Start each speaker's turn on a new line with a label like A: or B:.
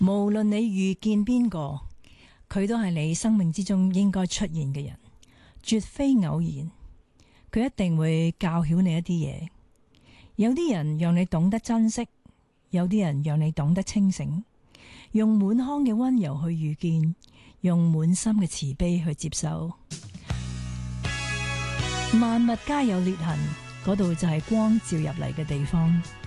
A: 無論你遇見邊個，佢都係你生命之中應該出現嘅人，絕非偶然。佢一定會教曉你一啲嘢。有啲人讓你懂得珍惜，有啲人讓你懂得清醒。用滿腔嘅溫柔去遇見，用滿心嘅慈悲去接受。萬物皆有裂痕，嗰度就係光照入嚟嘅地方。